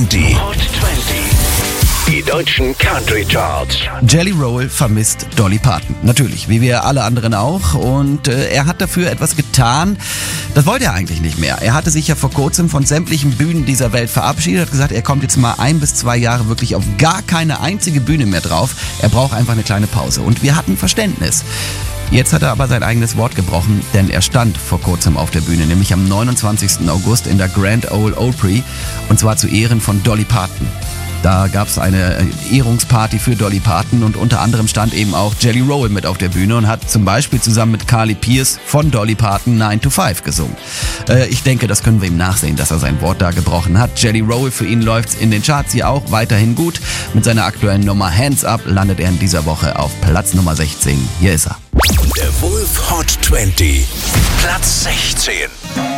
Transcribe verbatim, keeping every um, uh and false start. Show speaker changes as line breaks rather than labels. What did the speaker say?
Die Hot zwanzig. Die deutschen Country Charts.
Jelly Roll vermisst Dolly Parton. Natürlich, wie wir alle anderen auch. Und äh, er hat dafür etwas getan, das wollte er eigentlich nicht mehr. Er hatte sich ja vor kurzem von sämtlichen Bühnen dieser Welt verabschiedet, hat gesagt, er kommt jetzt mal ein bis zwei Jahre wirklich auf gar keine einzige Bühne mehr drauf. Er braucht einfach eine kleine Pause. Und wir hatten Verständnis. Jetzt hat er aber sein eigenes Wort gebrochen, denn er stand vor kurzem auf der Bühne, nämlich am neunundzwanzigsten August in der Grand Ole Opry, und zwar zu Ehren von Dolly Parton. Da gab es eine Ehrungsparty für Dolly Parton und unter anderem stand eben auch Jelly Roll mit auf der Bühne und hat zum Beispiel zusammen mit Carly Pearce von Dolly Parton nine to five gesungen. Äh, ich denke, das können wir ihm nachsehen, dass er sein Wort da gebrochen hat. Jelly Roll, für ihn läuft's in den Charts hier auch weiterhin gut. Mit seiner aktuellen Nummer Hands Up landet er in dieser Woche auf Platz Nummer sechzehn. Hier ist er.
Der Wolf Hot zwanzig. Platz sechzehn.